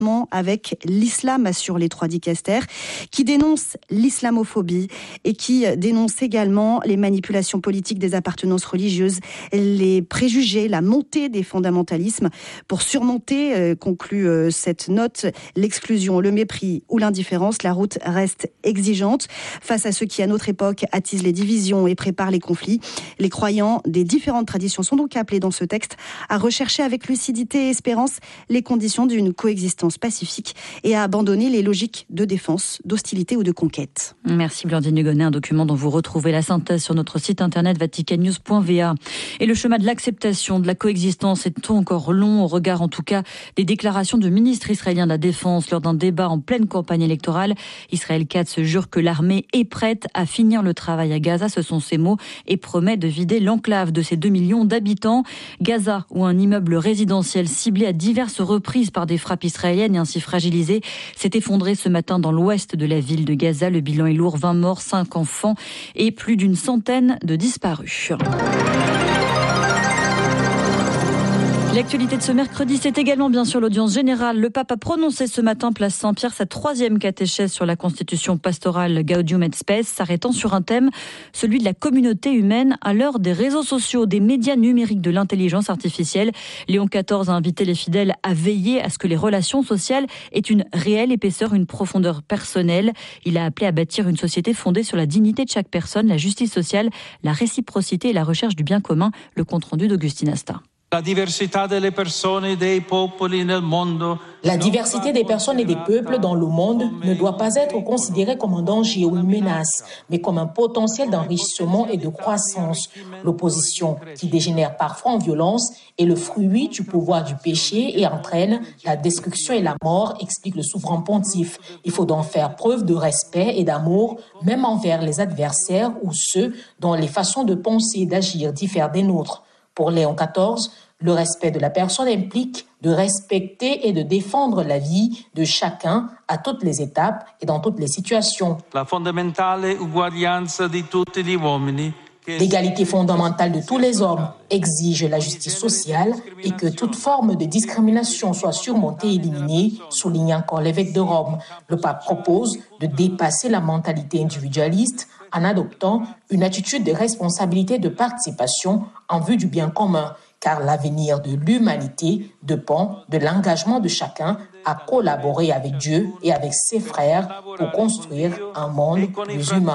avec l'islam, assure les trois dicastères, qui dénonce l'islamophobie et qui dénonce également les manipulations politiques des appartenances religieuses, les préjugés, la montée des fondamentalismes. Pour surmonter, conclut cette note, l'exclusion, le mépris ou l'indifférence, la route reste exigeante. Face à ceux qui, à notre époque, attisent les divisions et préparent les conflits, les croyants des différentes traditions sont donc appelés dans ce texte à rechercher avec lucidité et espérance les conditions d'une coexistence pacifique et à abandonner les logiques de défense, d'hostilité ou de conquête. Merci Blandine Hugonnet, un document dont vous retrouvez la synthèse sur notre site internet vaticannews.va. Et le chemin de l'acceptation de la coexistence est encore long, au regard en tout cas des déclarations du ministre israélien de la Défense lors d'un débat en pleine campagne électorale. Israël Katz jure que l'armée est prête à finir le travail à Gaza, ce sont ses mots, et promet de vider l'enclave de ses 2 millions d'habitants. Gaza, où un immeuble résidentiel ciblé à diverses reprises par des frappes israéliennes et ainsi fragilisé, s'est effondré ce matin dans l'ouest de la ville de Gaza. Le bilan est lourd, 20 morts, 5 enfants et plus d'une centaine de disparus. L'actualité de ce mercredi, c'est également bien sûr l'audience générale. Le pape a prononcé ce matin, place Saint-Pierre, sa 3e catéchèse sur la constitution pastorale Gaudium et Spes, s'arrêtant sur un thème, celui de la communauté humaine à l'heure des réseaux sociaux, des médias numériques, de l'intelligence artificielle. Léon XIV a invité les fidèles à veiller à ce que les relations sociales aient une réelle épaisseur, une profondeur personnelle. Il a appelé à bâtir une société fondée sur la dignité de chaque personne, la justice sociale, la réciprocité et la recherche du bien commun. Le compte-rendu d'Augustine Asta. La diversité des personnes et des peuples nel mondo. La diversité des personnes et des peuples dans le monde ne doit pas être considérée comme un danger ou une menace, mais comme un potentiel d'enrichissement et de croissance. L'opposition, qui dégénère parfois en violence, est le fruit du pouvoir du péché et entraîne la destruction et la mort, explique le souverain pontife. Il faut donc faire preuve de respect et d'amour, même envers les adversaires ou ceux dont les façons de penser et d'agir diffèrent des nôtres. Pour Léon XIV, le respect de la personne implique de respecter et de défendre la vie de chacun à toutes les étapes et dans toutes les situations. La fondamentale uguaglianza di tutti gli uomini. L'égalité fondamentale de tous les hommes exige la justice sociale et que toute forme de discrimination soit surmontée et éliminée, souligne encore l'évêque de Rome. Le pape propose de dépasser la mentalité individualiste en adoptant une attitude de responsabilité et de participation en vue du bien commun, car l'avenir de l'humanité dépend de l'engagement de chacun à collaborer avec Dieu et avec ses frères pour construire un monde plus humain.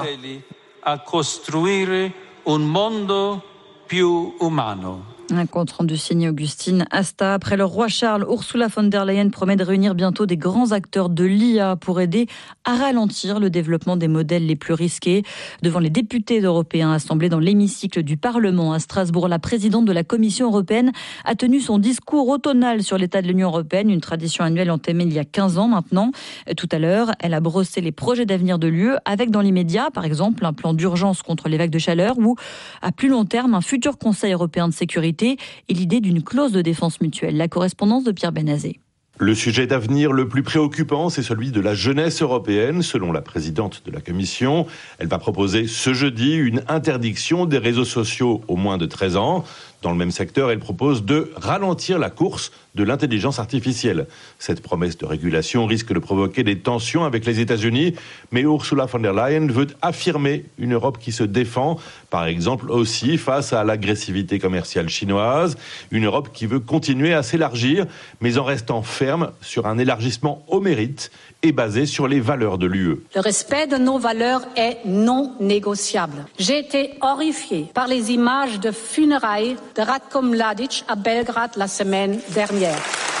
A costruire un mondo più umano. Un compte rendu signé Augustine Asta. Après le roi Charles, Ursula von der Leyen promet de réunir bientôt des grands acteurs de l'IA pour aider à ralentir le développement des modèles les plus risqués. Devant les députés européens assemblés dans l'hémicycle du Parlement à Strasbourg, la présidente de la Commission européenne a tenu son discours automnal sur l'état de l'Union européenne, une tradition annuelle entamée il y a 15 ans maintenant. Tout à l'heure, elle a brossé les projets d'avenir de l'UE avec dans l'immédiat, par exemple, un plan d'urgence contre les vagues de chaleur ou, à plus long terme, un futur Conseil européen de sécurité et l'idée d'une clause de défense mutuelle. La correspondance de Pierre Benazé. Le sujet d'avenir le plus préoccupant, c'est celui de la jeunesse européenne, selon la présidente de la Commission. Elle va proposer ce jeudi une interdiction des réseaux sociaux aux moins de 13 ans. Dans le même secteur, elle propose de ralentir la course de l'intelligence artificielle. Cette promesse de régulation risque de provoquer des tensions avec les États-Unis, mais Ursula von der Leyen veut affirmer une Europe qui se défend, par exemple aussi face à l'agressivité commerciale chinoise, une Europe qui veut continuer à s'élargir, mais en restant ferme sur un élargissement au mérite et basé sur les valeurs de l'UE. Le respect de nos valeurs est non négociable. J'ai été horrifiée par les images de funérailles de Ratko Mladic à Belgrade la semaine dernière.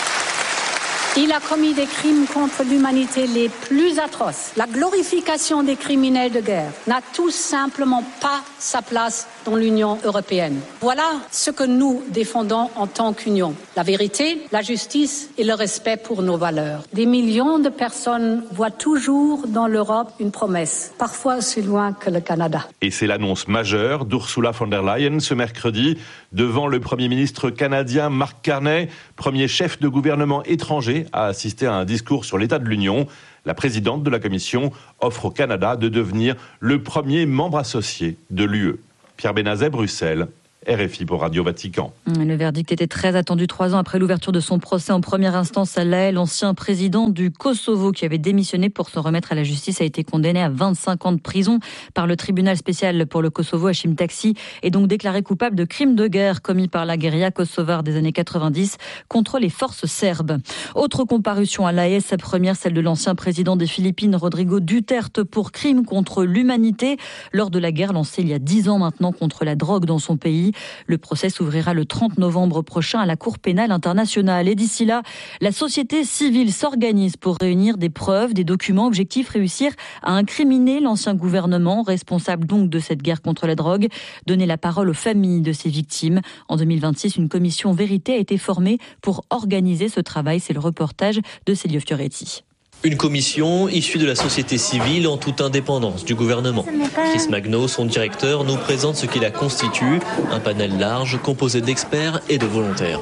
Il a commis des crimes contre l'humanité les plus atroces. La glorification des criminels de guerre n'a tout simplement pas sa place dans l'Union européenne. Voilà ce que nous défendons en tant qu'Union. La vérité, la justice et le respect pour nos valeurs. Des millions de personnes voient toujours dans l'Europe une promesse, parfois aussi loin que le Canada. Et c'est l'annonce majeure d'Ursula von der Leyen ce mercredi devant le Premier ministre canadien Mark Carney, premier chef de gouvernement étranger à assister à un discours sur l'état de l'Union. La présidente de la Commission offre au Canada de devenir le premier membre associé de l'UE. Pierre Benazet, Bruxelles, RFI pour Radio Vatican. Le verdict était très attendu 3 ans après l'ouverture de son procès en première instance à La Haye. L'ancien président du Kosovo qui avait démissionné pour se remettre à la justice a été condamné à 25 ans de prison par le tribunal spécial pour le Kosovo, Hashim Taksi, et donc déclaré coupable de crimes de guerre commis par la guérilla kosovare des années 90 contre les forces serbes. Autre comparution à La Haye, sa première, celle de l'ancien président des Philippines, Rodrigo Duterte, pour crimes contre l'humanité lors de la guerre lancée il y a 10 ans maintenant contre la drogue dans son pays. Le procès s'ouvrira le 30 novembre prochain à la Cour pénale internationale. Et d'ici là, la société civile s'organise pour réunir des preuves, des documents, objectifs, réussir à incriminer l'ancien gouvernement, responsable donc de cette guerre contre la drogue, donner la parole aux familles de ces victimes. En 2026, une commission vérité a été formée pour organiser ce travail. C'est le reportage de Célio Fioretti. Une commission issue de la société civile en toute indépendance du gouvernement. Chris Magno, son directeur, nous présente ce qui la constitue, un panel large composé d'experts et de volontaires.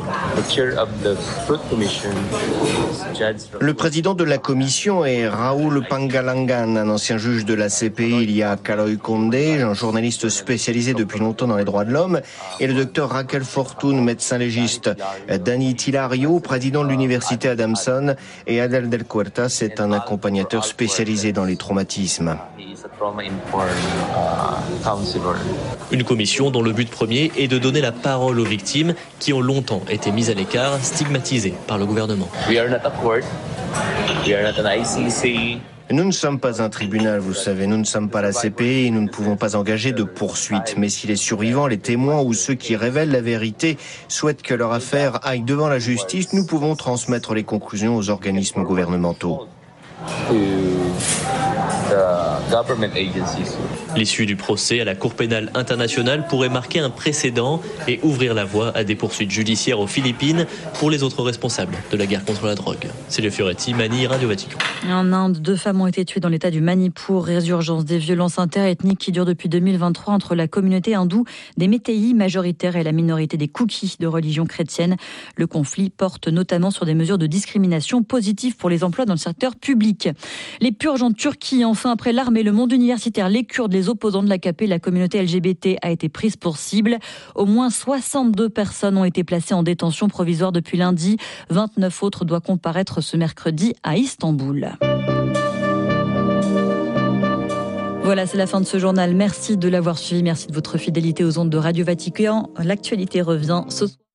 Le président de la commission est Raoul Pangalangan, un ancien juge de la CPI. Il y a Kaloy Condé, un journaliste spécialisé depuis longtemps dans les droits de l'homme, et le docteur Raquel Fortune, médecin légiste. Danny Tilario, président de l'université Adamson, et Adel Del Cuerta, c'est un accompagnateur spécialisé dans les traumatismes. Une commission dont le but premier est de donner la parole aux victimes qui ont longtemps été mises à l'écart, stigmatisées par le gouvernement. Nous ne sommes pas un tribunal, vous savez, nous ne sommes pas la CPI, nous ne pouvons pas engager de poursuites. Mais si les survivants, les témoins ou ceux qui révèlent la vérité souhaitent que leur affaire aille devant la justice, nous pouvons transmettre les conclusions aux organismes gouvernementaux. L'issue du procès à la Cour pénale internationale pourrait marquer un précédent et ouvrir la voie à des poursuites judiciaires aux Philippines pour les autres responsables de la guerre contre la drogue. Célio Fioretti, Manille, Radio Vatican. En Inde, 2 femmes ont été tuées dans l'état du Manipur. Résurgence des violences interethniques qui durent depuis 2023 entre la communauté hindoue des Météis majoritaires et la minorité des Kukis de religion chrétienne. Le conflit porte notamment sur des mesures de discrimination positives pour les emplois dans le secteur public. Les purges en Turquie, enfin, après l'armée, le monde universitaire, les Kurdes, les opposants de l'AKP, la communauté LGBT a été prise pour cible. Au moins 62 personnes ont été placées en détention provisoire depuis lundi. 29 autres doivent comparaître ce mercredi à Istanbul. Voilà, c'est la fin de ce journal. Merci de l'avoir suivi. Merci de votre fidélité aux ondes de Radio Vatican. L'actualité revient ce soir.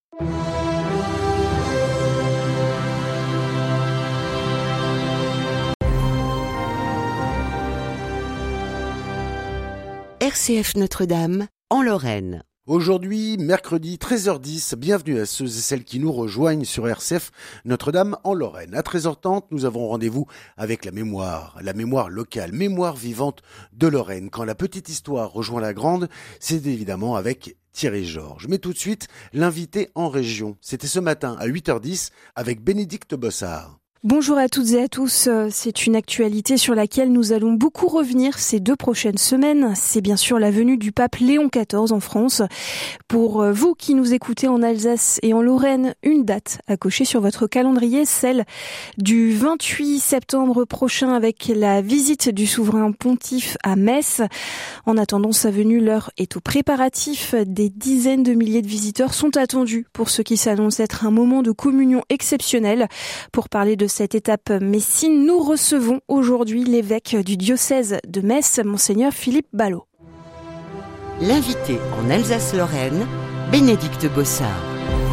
RCF Notre-Dame, en Lorraine. Aujourd'hui, mercredi 13h10, bienvenue à ceux et celles qui nous rejoignent sur RCF Notre-Dame en Lorraine. À 13h30, nous avons rendez-vous avec la mémoire locale, mémoire vivante de Lorraine. Quand la petite histoire rejoint la grande, c'est évidemment avec Thierry Georges. Mais tout de suite, l'invité en région. C'était ce matin à 8h10 avec Bénédicte Bossard. Bonjour à toutes et à tous, c'est une actualité sur laquelle nous allons beaucoup revenir ces 2 prochaines semaines. C'est bien sûr la venue du pape Léon XIV en France. Pour vous qui nous écoutez en Alsace et en Lorraine, une date à cocher sur votre calendrier, celle du 28 septembre prochain avec la visite du souverain pontife à Metz. En attendant sa venue, l'heure est aux préparatifs. Des dizaines de milliers de visiteurs sont attendus pour ce qui s'annonce être un moment de communion exceptionnel. Pour parler de cette étape messine, nous recevons aujourd'hui l'évêque du diocèse de Metz, Monseigneur Philippe Ballot. L'invité en Alsace-Lorraine, Bénédicte Bossard.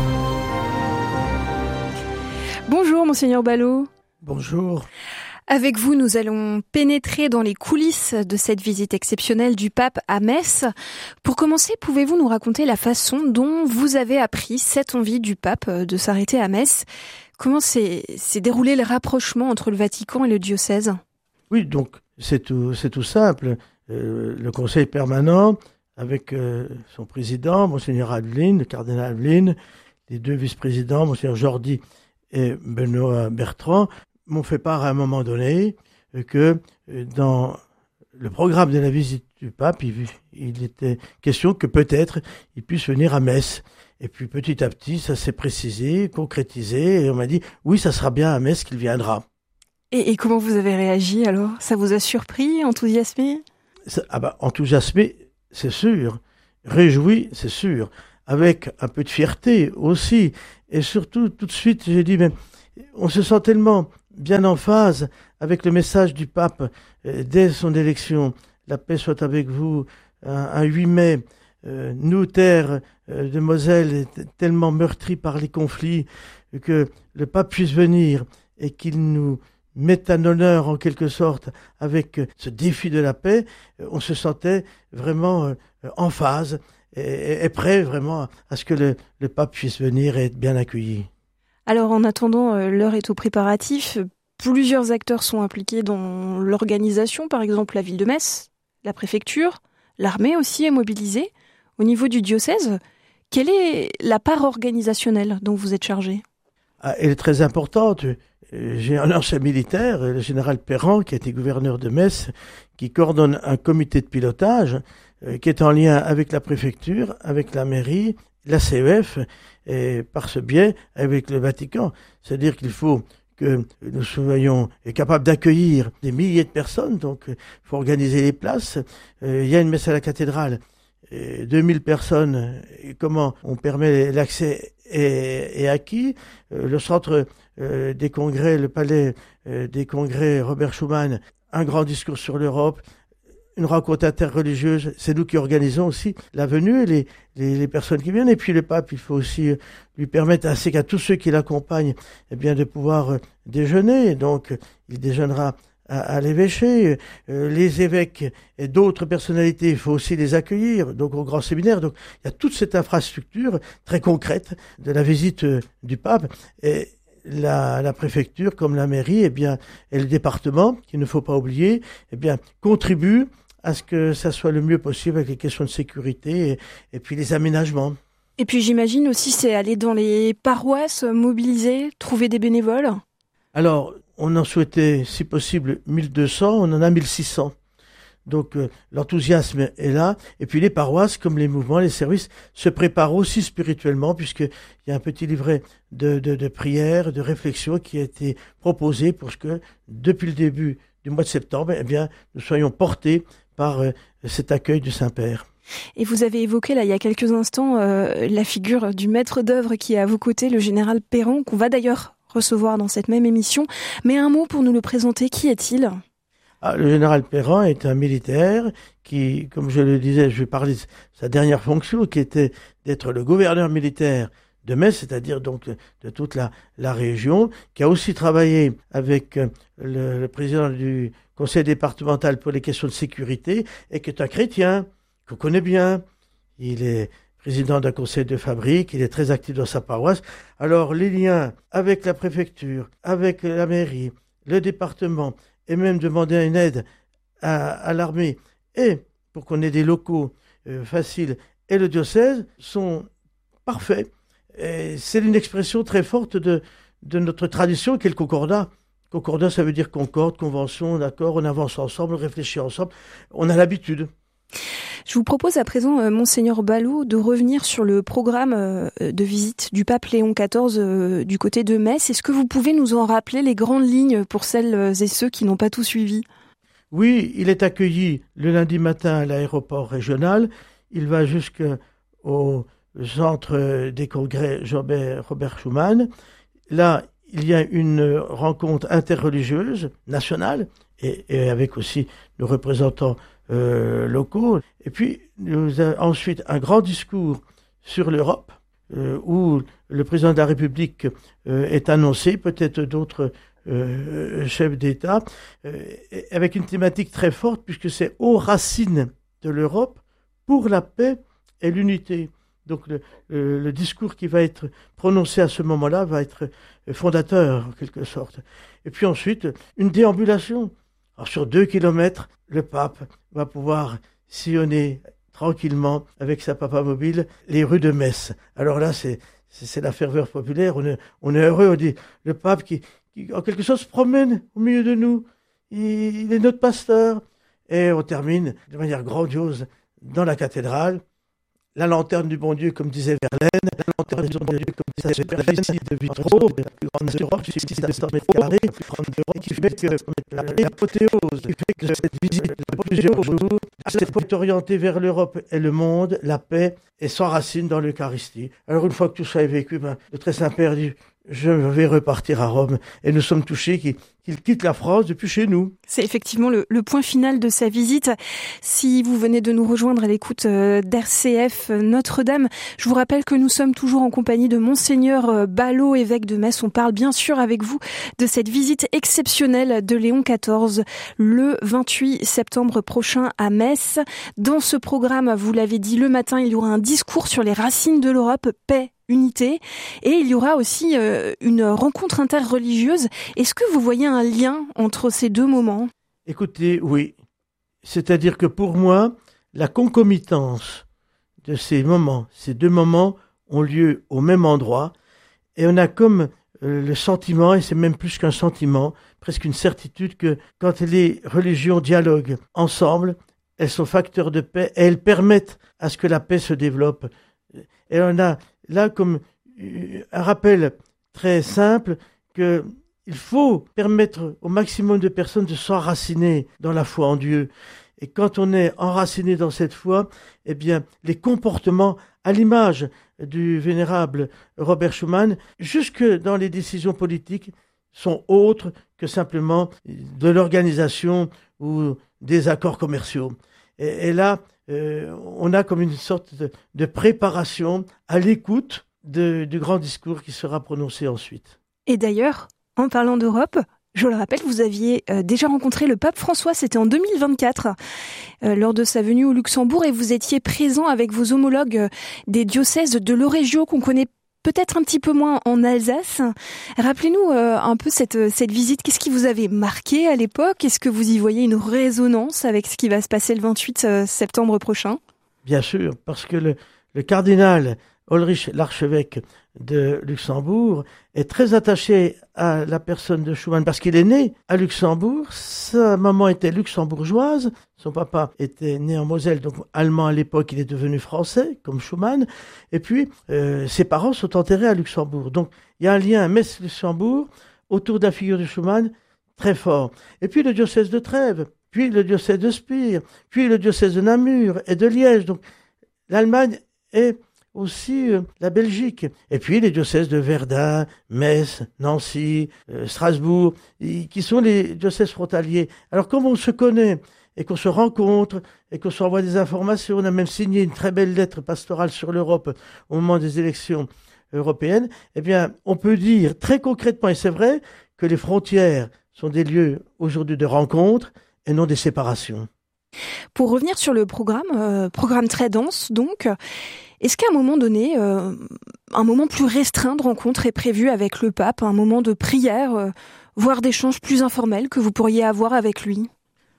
Bonjour Monseigneur Ballot. Bonjour. Avec vous, nous allons pénétrer dans les coulisses de cette visite exceptionnelle du pape à Metz. Pour commencer, pouvez-vous nous raconter la façon dont vous avez appris cette envie du pape de s'arrêter à Metz ? Comment s'est déroulé le rapprochement entre le Vatican et le diocèse ? Oui, donc c'est tout simple. Le conseil permanent, avec son président, Monseigneur Aveline, le cardinal Aveline, les 2 vice-présidents, Monseigneur Jordi et Benoît Bertrand, m'ont fait part à un moment donné que dans le programme de la visite du pape, il était question que peut-être il puisse venir à Metz. Et puis petit à petit, ça s'est précisé, concrétisé, et on m'a dit « oui, ça sera bien à Metz qu'il viendra ». Et comment vous avez réagi alors ? Ça vous a surpris, enthousiasmé ? Enthousiasmé, c'est sûr. réjoui, c'est sûr, avec un peu de fierté aussi. Et surtout, tout de suite, j'ai dit, mais on se sent tellement bien en phase avec le message du pape dès son élection. La paix soit avec vous, un 8 mai. Nous, terre de Moselle, est tellement meurtrie par les conflits que le pape puisse venir et qu'il nous mette en honneur en quelque sorte avec ce défi de la paix. On se sentait vraiment en phase et prêt vraiment à ce que le pape puisse venir et être bien accueilli. Alors en attendant, l'heure est aux préparatifs. Plusieurs acteurs sont impliqués dans l'organisation, par exemple la ville de Metz, la préfecture, l'armée aussi est mobilisée. Au niveau du diocèse, quelle est la part organisationnelle dont vous êtes chargé ? Elle est très importante. J'ai un ancien militaire, le général Perran, qui a été gouverneur de Metz, qui coordonne un comité de pilotage qui est en lien avec la préfecture, avec la mairie, la CEF, et par ce biais avec le Vatican. C'est-à-dire qu'il faut que nous soyons capables d'accueillir des milliers de personnes, donc il faut organiser les places. Il y a une messe à la cathédrale, 2000 personnes, comment on permet l'accès est acquis. Le centre des congrès, le palais des congrès Robert Schuman, un grand discours sur l'Europe, une rencontre interreligieuse, c'est nous qui organisons aussi la venue et les personnes qui viennent. Et puis le pape, il faut aussi lui permettre, ainsi qu'à tous ceux qui l'accompagnent, eh bien, de pouvoir déjeuner. Donc, il déjeunera à l'évêché. Les évêques et d'autres personnalités, il faut aussi les accueillir, donc au grand séminaire. Donc, il y a toute cette infrastructure très concrète de la visite du pape. Et la préfecture, comme la mairie, eh bien, et le département, qu'il ne faut pas oublier, eh bien, contribuent à ce que ça soit le mieux possible avec les questions de sécurité et puis les aménagements. Et puis j'imagine aussi c'est aller dans les paroisses, mobiliser, trouver des bénévoles. Alors, on en souhaitait, si possible, 1200, on en a 1600. Donc l'enthousiasme est là. Et puis les paroisses, comme les mouvements, les services, se préparent aussi spirituellement, puisqu'il y a un petit livret de prières, de réflexions qui a été proposé pour que, depuis le début du mois de septembre, eh bien, nous soyons portés par cet accueil du Saint-Père. Et vous avez évoqué là il y a quelques instants la figure du maître d'œuvre qui est à vos côtés, le général Perran, qu'on va d'ailleurs recevoir dans cette même émission. Mais un mot pour nous le présenter, qui est-il ? Le général Perran est un militaire qui, comme je le disais, je vais parler de sa dernière fonction, qui était d'être le gouverneur militaire de Metz, c'est-à-dire donc de toute la région, qui a aussi travaillé avec le président du conseil départemental pour les questions de sécurité, et qui est un chrétien qu'on connaît bien. Il est président d'un conseil de fabrique, il est très actif dans sa paroisse. Alors les liens avec la préfecture, avec la mairie, le département, et même demander une aide à l'armée, et pour qu'on ait des locaux faciles, et le diocèse, sont parfaits. Et c'est une expression très forte de notre tradition, qui est le concordat. Concordat, ça veut dire concorde, convention, d'accord, on avance ensemble, on réfléchit ensemble, on a l'habitude. Je vous propose à présent, Monseigneur Ballot, de revenir sur le programme de visite du pape Léon XIV du côté de Metz. Est-ce que vous pouvez nous en rappeler les grandes lignes pour celles et ceux qui n'ont pas tout suivi ? Oui, il est accueilli le lundi matin à l'aéroport régional. Il va jusqu'au centre des congrès Robert Schuman. Là, il y a une rencontre interreligieuse nationale et avec aussi nos représentants locaux. Et puis, nous avons ensuite un grand discours sur l'Europe où le président de la République est annoncé, peut-être d'autres chefs d'État, avec une thématique très forte puisque c'est aux racines de l'Europe pour la paix et l'unité. Donc le discours qui va être prononcé à ce moment-là va être fondateur en quelque sorte. Et puis ensuite, une déambulation. Alors sur 2 kilomètres, le pape va pouvoir sillonner tranquillement avec sa papamobile les rues de Metz. Alors là, c'est la ferveur populaire. On est heureux. On dit le pape qui en quelque sorte se promène au milieu de nous. Il est notre pasteur. Et on termine de manière grandiose dans la cathédrale. la lanterne du bon Dieu, comme disait Verlaine, la lanterne du bon Dieu, comme disait la visite de Vitraux, la plus grande d'Europe, qui fait 700 mètres carrés, la plus grande d'Europe, qui fait que l'apothéose, qui fait que cette visite de plusieurs jours, c'est orientée vers l'Europe et le monde, la paix, et s'enracine dans l'Eucharistie. Alors une fois que tout ça est vécu, le très Saint-Père dit: je vais repartir à Rome. Et nous sommes touchés qu'il quitte la France depuis chez nous. C'est effectivement le point final de sa visite. Si vous venez de nous rejoindre à l'écoute d'RCF Notre-Dame, je vous rappelle que nous sommes toujours en compagnie de Monseigneur Ballot, évêque de Metz. On parle bien sûr avec vous de cette visite exceptionnelle de Léon XIV le 28 septembre prochain à Metz. Dans ce programme, vous l'avez dit, le matin, il y aura un discours sur les racines de l'Europe, paix, unité, et il y aura aussi une rencontre interreligieuse. Est-ce que vous voyez un lien entre ces deux moments ? Écoutez, oui. C'est-à-dire que pour moi, la concomitance de ces deux moments ont lieu au même endroit, et on a comme le sentiment, et c'est même plus qu'un sentiment, presque une certitude que quand les religions dialoguent ensemble, elles sont facteurs de paix et elles permettent à ce que la paix se développe. Et on a là comme un rappel très simple qu'il faut permettre au maximum de personnes de s'enraciner dans la foi en Dieu. Et quand on est enraciné dans cette foi, eh bien, les comportements, à l'image du vénérable Robert Schuman, jusque dans les décisions politiques, sont autres que simplement de l'organisation ou des accords commerciaux. Et là, on a comme une sorte de préparation à l'écoute du grand discours qui sera prononcé ensuite. Et d'ailleurs, en parlant d'Europe, je le rappelle, vous aviez déjà rencontré le pape François, c'était en 2024, lors de sa venue au Luxembourg, et vous étiez présent avec vos homologues des diocèses de l'Oréggio, qu'on connaît peut-être un petit peu moins en Alsace. Rappelez-nous un peu cette visite. Qu'est-ce qui vous avait marqué à l'époque ? Est-ce que vous y voyez une résonance avec ce qui va se passer le 28 septembre prochain ? Bien sûr, parce que le cardinal Ulrich, l'archevêque de Luxembourg, est très attaché à la personne de Schuman parce qu'il est né à Luxembourg. Sa maman était luxembourgeoise, son papa était né en Moselle, donc allemand à l'époque, il est devenu français, comme Schuman. Et puis, ses parents sont enterrés à Luxembourg. Donc, il y a un lien Metz-Luxembourg autour de la figure de Schuman très fort. Et puis, le diocèse de Trèves, puis le diocèse de Spire, puis le diocèse de Namur et de Liège. Donc, l'Allemagne est aussi la Belgique, et puis les diocèses de Verdun, Metz, Nancy, Strasbourg, qui sont les diocèses frontaliers. Alors comme on se connaît, et qu'on se rencontre, et qu'on s'envoie des informations, on a même signé une très belle lettre pastorale sur l'Europe au moment des élections européennes, eh bien, on peut dire très concrètement, et c'est vrai, que les frontières sont des lieux aujourd'hui de rencontre, et non des séparations. Pour revenir sur le programme très dense, donc, est-ce qu'à un moment donné, un moment plus restreint de rencontre est prévu avec le pape, un moment de prière, voire d'échanges plus informels que vous pourriez avoir avec lui ?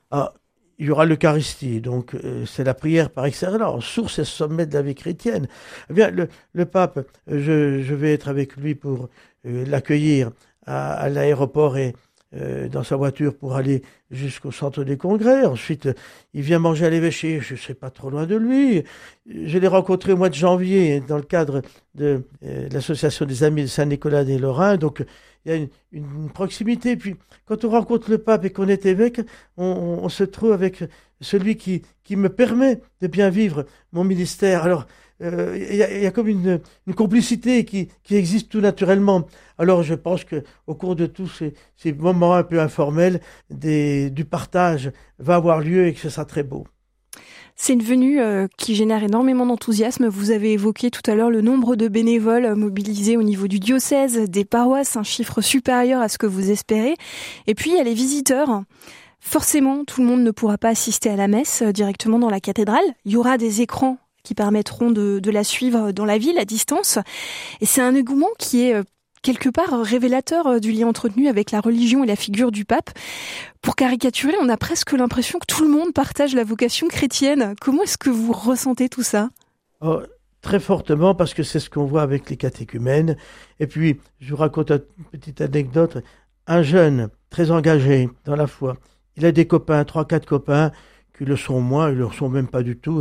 Il y aura l'Eucharistie, donc c'est la prière par excellence, source et sommet de la vie chrétienne. Eh bien, le pape, je vais être avec lui pour l'accueillir à l'aéroport et dans sa voiture pour aller jusqu'au centre des congrès. Ensuite, il vient manger à l'évêché, je ne sais pas trop loin de lui. Je l'ai rencontré au mois de janvier dans le cadre de l'association des Amis de Saint-Nicolas des Lorrains. Donc, il y a une proximité. Puis, quand on rencontre le pape et qu'on est évêque, on se trouve avec celui qui me permet de bien vivre mon ministère. Alors, il y a comme une complicité qui existe tout naturellement. Alors je pense que au cours de tous ces moments un peu informels, du partage va avoir lieu et que ce sera très beau. C'est une venue qui génère énormément d'enthousiasme. Vous avez évoqué tout à l'heure le nombre de bénévoles mobilisés au niveau du diocèse, des paroisses, un chiffre supérieur à ce que vous espérez. Et puis il y a les visiteurs. Forcément, tout le monde ne pourra pas assister à la messe directement dans la cathédrale. Il y aura des écrans qui permettront de la suivre dans la ville à distance. Et c'est un engouement qui est quelque part révélateur du lien entretenu avec la religion et la figure du pape. Pour caricaturer, on a presque l'impression que tout le monde partage la vocation chrétienne. Comment est-ce que vous ressentez tout ça ? Très fortement, parce que c'est ce qu'on voit avec les catéchumènes. Et puis, je vous raconte une petite anecdote. Un jeune très engagé dans la foi, il a des copains, 3-4 copains, qui le sont moins, ils ne le sont même pas du tout.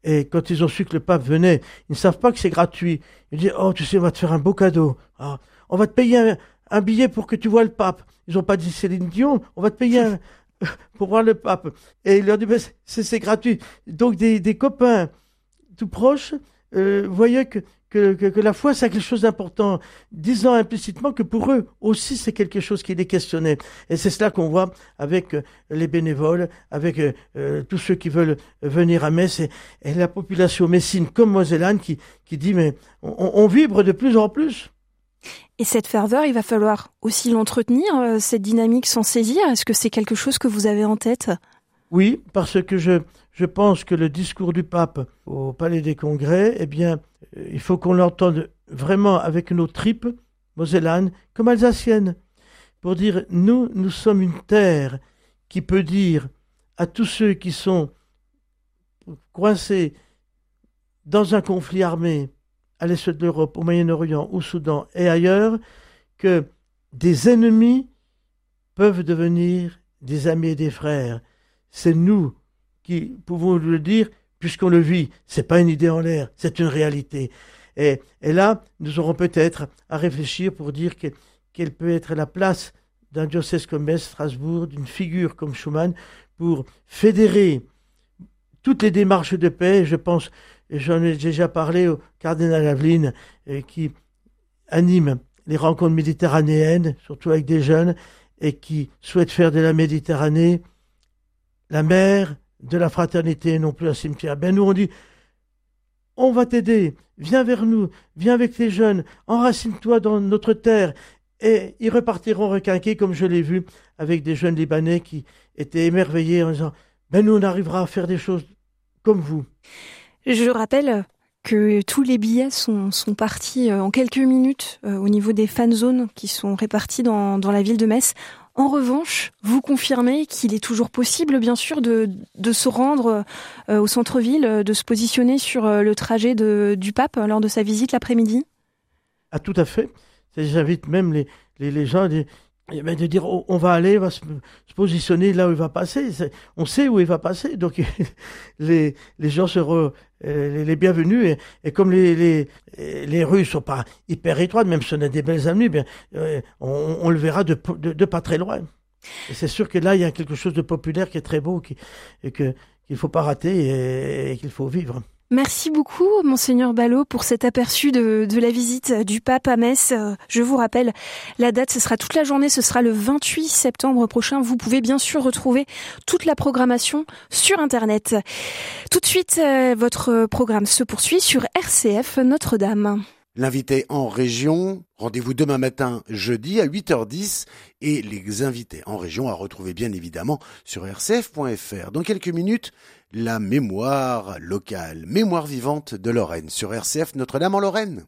Et quand ils ont su que le pape venait, ils ne savent pas que c'est gratuit. Ils disent, oh, tu sais, on va te faire un beau cadeau. Ah, on va te payer un billet pour que tu vois le pape. Ils n'ont pas dit Céline Dion, on va te payer pour voir le pape. Et il leur dit, c'est gratuit. Donc des copains tout proches voyaient que la foi, c'est quelque chose d'important, disant implicitement que pour eux aussi, c'est quelque chose qui les questionnait. Et c'est cela qu'on voit avec les bénévoles, avec tous ceux qui veulent venir à Metz, et la population messine comme mosellane qui dit, mais on vibre de plus en plus. Et cette ferveur, il va falloir aussi l'entretenir, cette dynamique, s'en saisir. Est-ce que c'est quelque chose que vous avez en tête ? Oui, parce que je pense que le discours du pape au Palais des Congrès, eh bien, il faut qu'on l'entende vraiment avec nos tripes mosellanes comme alsaciennes, pour dire, nous sommes une terre qui peut dire à tous ceux qui sont coincés dans un conflit armé, à l'est de l'Europe, au Moyen-Orient, au Soudan et ailleurs, que des ennemis peuvent devenir des amis et des frères. C'est nous qui pouvons le dire, puisqu'on le vit. C'est pas une idée en l'air, c'est une réalité. Et là, nous aurons peut-être à réfléchir pour dire quelle peut être la place d'un diocèse comme Metz, Strasbourg, d'une figure comme Schumann, pour fédérer toutes les démarches de paix. Je pense, j'en ai déjà parlé au cardinal Aveline, qui anime les rencontres méditerranéennes, surtout avec des jeunes, et qui souhaite faire de la Méditerranée la mer de la fraternité, non plus un cimetière. Ben nous, on dit, on va t'aider, viens vers nous, viens avec les jeunes, enracine-toi dans notre terre. Et ils repartiront requinqués, comme je l'ai vu, avec des jeunes Libanais qui étaient émerveillés en disant, ben nous, on arrivera à faire des choses comme vous. Je rappelle que tous les billets sont partis en quelques minutes au niveau des fan zones qui sont répartis dans la ville de Metz. En revanche, vous confirmez qu'il est toujours possible, bien sûr, de se rendre au centre-ville, de se positionner sur le trajet du pape lors de sa visite l'après-midi ? Ah, tout à fait. J'invite même les gens de dire on va aller, on va se positionner là où il va passer. On sait où il va passer, donc les gens seront les bienvenus. Et comme les rues sont pas hyper étroites, même si on a des belles avenues, bien on le verra de pas très loin. Et c'est sûr que là il y a quelque chose de populaire qui est très beau et qu'il faut pas rater et qu'il faut vivre. Merci beaucoup, Monseigneur Ballot, pour cet aperçu de la visite du pape à Metz. Je vous rappelle, la date, ce sera toute la journée, ce sera le 28 septembre prochain. Vous pouvez bien sûr retrouver toute la programmation sur Internet. Tout de suite, votre programme se poursuit sur RCF Notre-Dame. L'invité en région, rendez-vous demain matin, jeudi à 8h10 et les invités en région à retrouver bien évidemment sur rcf.fr. Dans quelques minutes, la mémoire locale, mémoire vivante de Lorraine sur RCF Notre-Dame en Lorraine.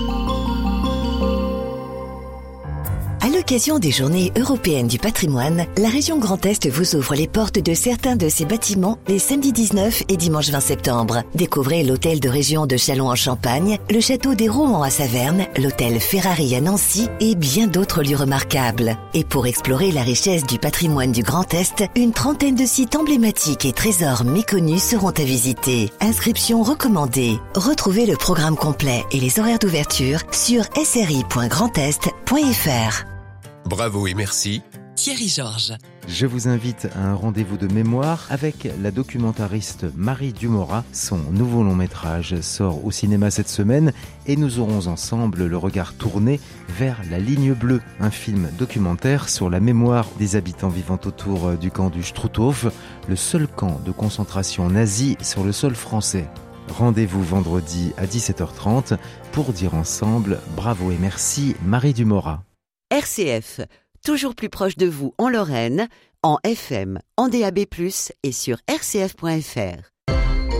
À l'occasion des Journées européennes du patrimoine, la région Grand Est vous ouvre les portes de certains de ses bâtiments les samedis 19 et dimanche 20 septembre. Découvrez l'hôtel de région de Châlons-en-Champagne, le château des Rohan à Saverne, l'hôtel Ferrari à Nancy et bien d'autres lieux remarquables. Et pour explorer la richesse du patrimoine du Grand Est, une trentaine de sites emblématiques et trésors méconnus seront à visiter. Inscription recommandée. Retrouvez le programme complet et les horaires d'ouverture sur sri.grandest.fr. Bravo et merci, Thierry Georges. Je vous invite à un rendez-vous de mémoire avec la documentariste Marie Dumorat. Son nouveau long métrage sort au cinéma cette semaine et nous aurons ensemble le regard tourné vers La Ligne Bleue, un film documentaire sur la mémoire des habitants vivant autour du camp du Struthof, le seul camp de concentration nazi sur le sol français. Rendez-vous vendredi à 17h30 pour dire ensemble bravo et merci Marie Dumorat. RCF, toujours plus proche de vous en Lorraine, en FM, en DAB+, et sur rcf.fr.